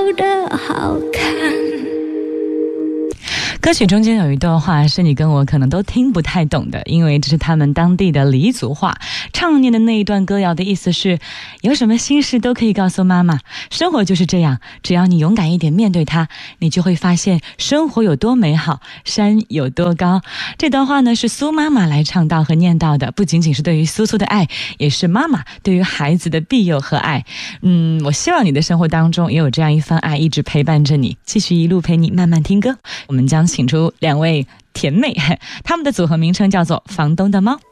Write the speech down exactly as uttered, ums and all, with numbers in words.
得好看。 歌曲中间有一段话是你跟我可能都听不太懂的，因为这是他们当地的黎族话。唱念的那一段歌谣的意思是，有什么心事都可以告诉妈妈，生活就是这样，只要你勇敢一点面对它，你就会发现生活有多美好，山有多高。这段话呢是苏妈妈来唱到和念到的，不仅仅是对于苏苏的爱，也是妈妈对于孩子的庇佑和爱。嗯，我希望你的生活当中也有这样一番爱一直陪伴着你，继续一路陪你慢慢听歌。我们将请出两位甜妹，他们的组合名称叫做房东的猫。